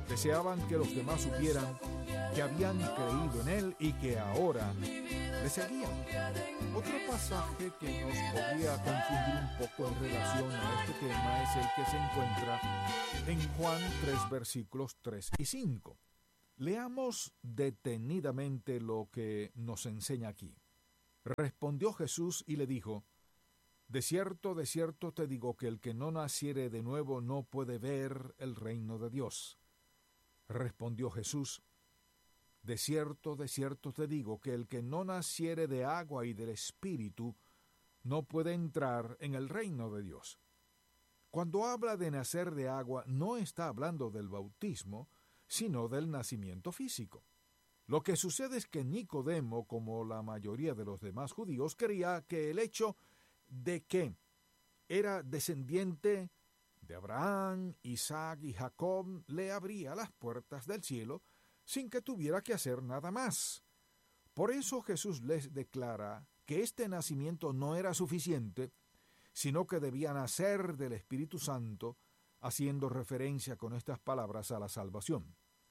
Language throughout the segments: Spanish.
Deseaban que los demás supieran que habían creído en él y que ahora le seguían. Otro pasaje que nos podría confundir un poco en relación a este tema es el que se encuentra en Juan 3, versículos 3 y 5. Leamos detenidamente lo que nos enseña aquí. Respondió Jesús y le dijo: de cierto te digo que el que no naciere de nuevo no puede ver el reino de Dios. Respondió Jesús: de cierto te digo que el que no naciere de agua y del Espíritu no puede entrar en el reino de Dios. Cuando habla de nacer de agua, no está hablando del bautismo, sino del nacimiento físico. Lo que sucede es que Nicodemo, como la mayoría de los demás judíos, creía que el hecho de que era descendiente de Abraham, Isaac y Jacob le abría las puertas del cielo sin que tuviera que hacer nada más. Por eso Jesús les declara que este nacimiento no era suficiente, sino que debía nacer del Espíritu Santo, haciendo referencia con estas palabras a la salvación.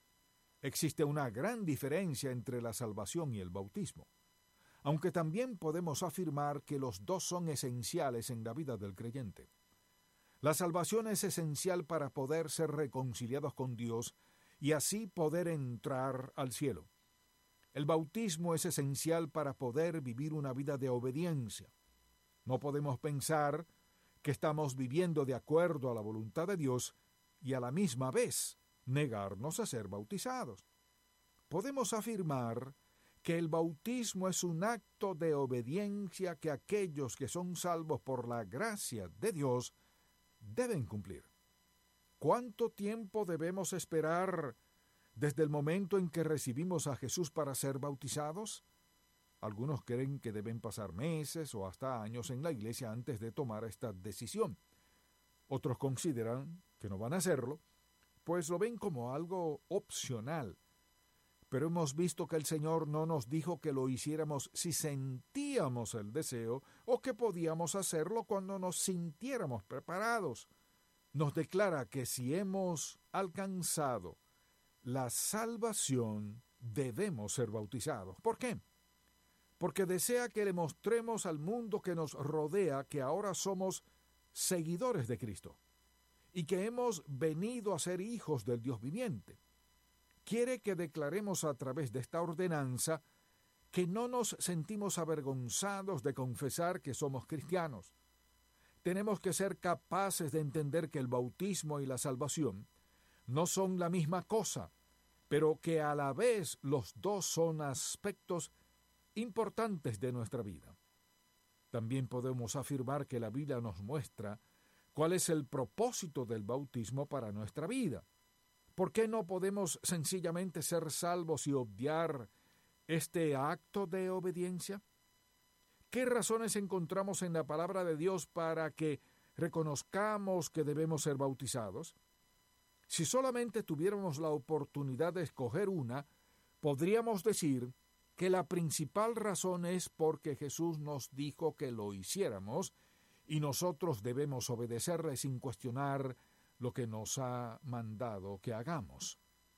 Existe una gran diferencia entre la salvación y el bautismo, aunque también podemos afirmar que los dos son esenciales en la vida del creyente. La salvación es esencial para poder ser reconciliados con Dios y así poder entrar al cielo. El bautismo es esencial para poder vivir una vida de obediencia. No podemos pensar que estamos viviendo de acuerdo a la voluntad de Dios y a la misma vez negarnos a ser bautizados. Podemos afirmar que el bautismo es un acto de obediencia que aquellos que son salvos por la gracia de Dios deben cumplir. ¿Cuánto tiempo debemos esperar desde el momento en que recibimos a Jesús para ser bautizados? Algunos creen que deben pasar meses o hasta años en la iglesia antes de tomar esta decisión. Otros consideran que no van a hacerlo, pues lo ven como algo opcional. Pero hemos visto que el Señor no nos dijo que lo hiciéramos si sentíamos el deseo o que podíamos hacerlo cuando nos sintiéramos preparados. Nos declara que si hemos alcanzado la salvación, debemos ser bautizados. ¿Por qué? Porque desea que le mostremos al mundo que nos rodea que ahora somos seguidores de Cristo y que hemos venido a ser hijos del Dios viviente. Quiere que declaremos a través de esta ordenanza que no nos sentimos avergonzados de confesar que somos cristianos. Tenemos que ser capaces de entender que el bautismo y la salvación no son la misma cosa, pero que a la vez los dos son aspectos importantes de nuestra vida. También podemos afirmar que la Biblia nos muestra cuál es el propósito del bautismo para nuestra vida. ¿Por qué no podemos sencillamente ser salvos y obviar este acto de obediencia? ¿Qué razones encontramos en la palabra de Dios para que reconozcamos que debemos ser bautizados? Si solamente tuviéramos la oportunidad de escoger una, podríamos decir que la principal razón es porque Jesús nos dijo que lo hiciéramos y nosotros debemos obedecerle sin cuestionar lo que nos ha mandado que hagamos.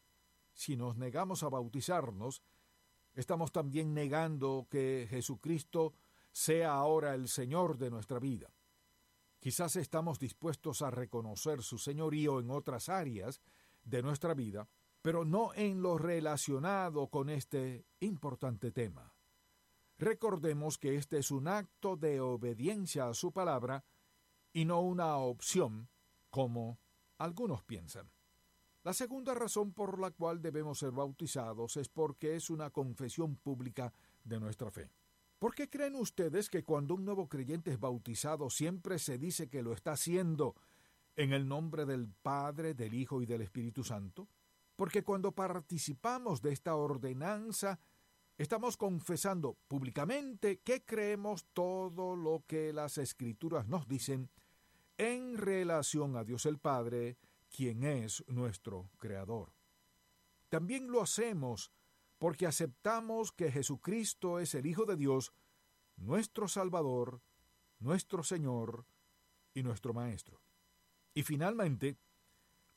Si nos negamos a bautizarnos, estamos también negando que Jesucristo sea ahora el Señor de nuestra vida. Quizás estamos dispuestos a reconocer su señorío en otras áreas de nuestra vida, pero no en lo relacionado con este importante tema. Recordemos que este es un acto de obediencia a su palabra y no una opción, como algunos piensan. La segunda razón por la cual debemos ser bautizados es porque es una confesión pública de nuestra fe. ¿Por qué creen ustedes que cuando un nuevo creyente es bautizado siempre se dice que lo está haciendo en el nombre del Padre, del Hijo y del Espíritu Santo? Porque cuando participamos de esta ordenanza, estamos confesando públicamente que creemos todo lo que las Escrituras nos dicen en relación a Dios el Padre, quien es nuestro Creador. También lo hacemos porque aceptamos que Jesucristo es el Hijo de Dios, nuestro Salvador, nuestro Señor y nuestro Maestro. Y finalmente,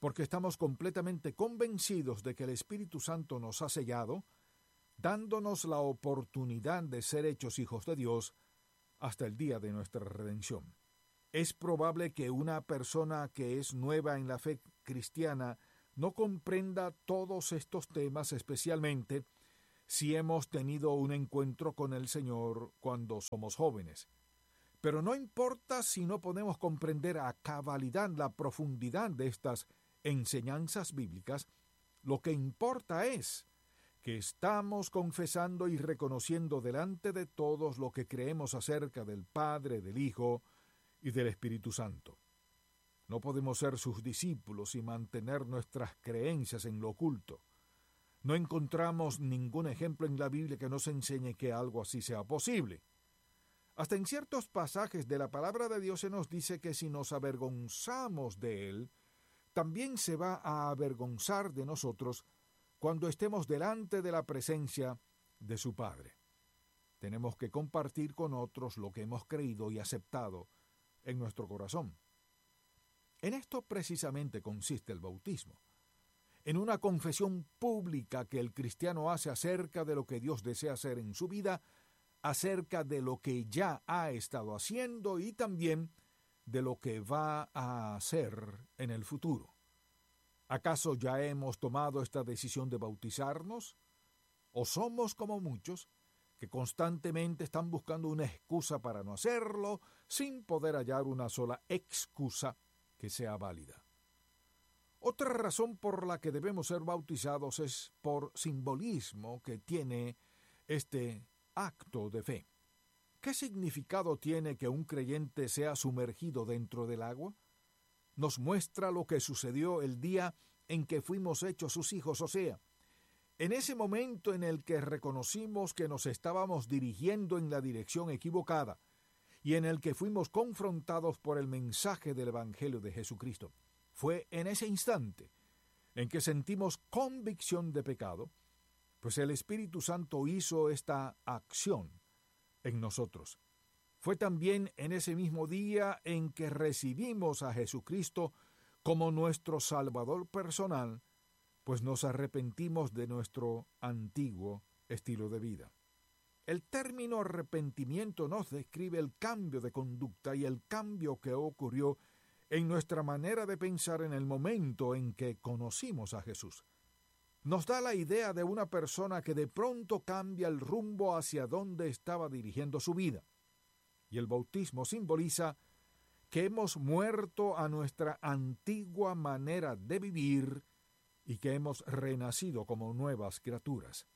porque estamos completamente convencidos de que el Espíritu Santo nos ha sellado, dándonos la oportunidad de ser hechos hijos de Dios hasta el día de nuestra redención. Es probable que una persona que es nueva en la fe cristiana no comprenda todos estos temas, especialmente si hemos tenido un encuentro con el Señor cuando somos jóvenes. Pero no importa si no podemos comprender a cabalidad la profundidad de estas enseñanzas bíblicas, lo que importa es que estamos confesando y reconociendo delante de todos lo que creemos acerca del Padre, del Hijo y del Espíritu Santo. No podemos ser sus discípulos y mantener nuestras creencias en lo oculto. No encontramos ningún ejemplo en la Biblia que nos enseñe que algo así sea posible. Hasta en ciertos pasajes de la palabra de Dios se nos dice que si nos avergonzamos de Él, también se va a avergonzar de nosotros cuando estemos delante de la presencia de su Padre. Tenemos que compartir con otros lo que hemos creído y aceptado en nuestro corazón. En esto precisamente consiste el bautismo, en una confesión pública que el cristiano hace acerca de lo que Dios desea hacer en su vida, acerca de lo que ya ha estado haciendo y también de lo que va a hacer en el futuro. ¿Acaso ya hemos tomado esta decisión de bautizarnos? ¿O somos como muchos que constantemente están buscando una excusa para no hacerlo sin poder hallar una sola excusa que sea válida? Otra razón por la que debemos ser bautizados es por simbolismo que tiene este acto de fe. ¿Qué significado tiene que un creyente sea sumergido dentro del agua? Nos muestra lo que sucedió el día en que fuimos hechos sus hijos, o sea, en ese momento en el que reconocimos que nos estábamos dirigiendo en la dirección equivocada y en el que fuimos confrontados por el mensaje del Evangelio de Jesucristo. Fue en ese instante en que sentimos convicción de pecado, pues el Espíritu Santo hizo esta acción en nosotros. Fue también en ese mismo día en que recibimos a Jesucristo como nuestro Salvador personal, pues nos arrepentimos de nuestro antiguo estilo de vida. El término arrepentimiento nos describe el cambio de conducta y el cambio que ocurrió en nuestra manera de pensar en el momento en que conocimos a Jesús. Nos da la idea de una persona que de pronto cambia el rumbo hacia donde estaba dirigiendo su vida. Y el bautismo simboliza que hemos muerto a nuestra antigua manera de vivir y que hemos renacido como nuevas criaturas.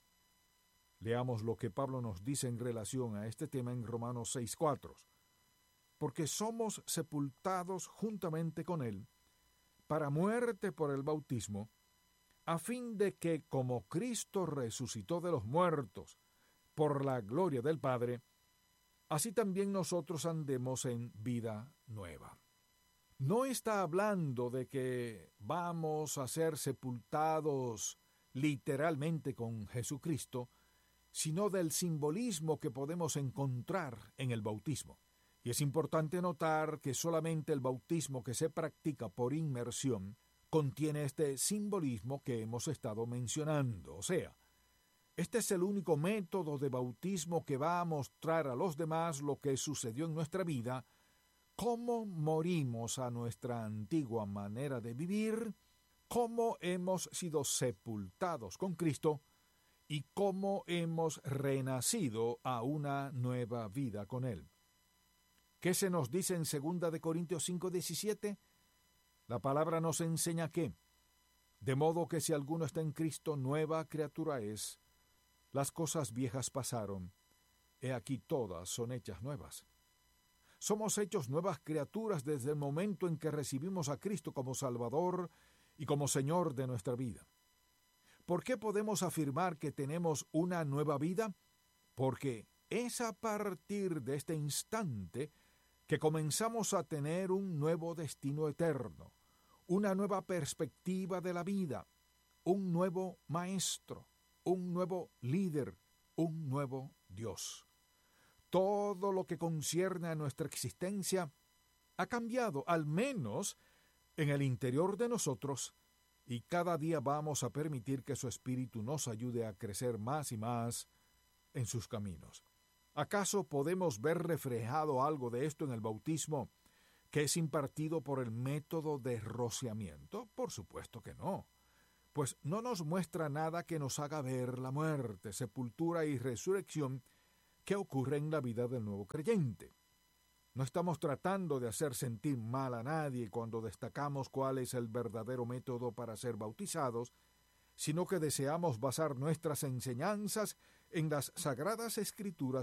Leamos lo que Pablo nos dice en relación a este tema en Romanos 6:4. Porque somos sepultados juntamente con él para muerte por el bautismo, a fin de que, como Cristo resucitó de los muertos por la gloria del Padre, así también nosotros andemos en vida nueva. No está hablando de que vamos a ser sepultados literalmente con Jesucristo, sino del simbolismo que podemos encontrar en el bautismo. Y es importante notar que solamente el bautismo que se practica por inmersión contiene este simbolismo que hemos estado mencionando. O sea, este es el único método de bautismo que va a mostrar a los demás lo que sucedió en nuestra vida, cómo morimos a nuestra antigua manera de vivir, cómo hemos sido sepultados con Cristo y cómo hemos renacido a una nueva vida con Él. ¿Qué se nos dice en 2 de Corintios 5:17? La palabra nos enseña que, de modo que si alguno está en Cristo, nueva criatura es, las cosas viejas pasaron, he aquí todas son hechas nuevas. Somos hechos nuevas criaturas desde el momento en que recibimos a Cristo como Salvador y como Señor de nuestra vida. ¿Por qué podemos afirmar que tenemos una nueva vida? Porque es a partir de este instante que comenzamos a tener un nuevo destino eterno, una nueva perspectiva de la vida, un nuevo maestro, un nuevo líder, un nuevo Dios. Todo lo que concierne a nuestra existencia ha cambiado, al menos en el interior de nosotros y cada día vamos a permitir que su Espíritu nos ayude a crecer más y más en sus caminos. ¿Acaso podemos ver reflejado algo de esto en el bautismo que es impartido por el método de rociamiento? Por supuesto que no, pues no nos muestra nada que nos haga ver la muerte, sepultura y resurrección que ocurre en la vida del nuevo creyente. No estamos tratando de hacer sentir mal a nadie cuando destacamos cuál es el verdadero método para ser bautizados, sino que deseamos basar nuestras enseñanzas en las Sagradas Escrituras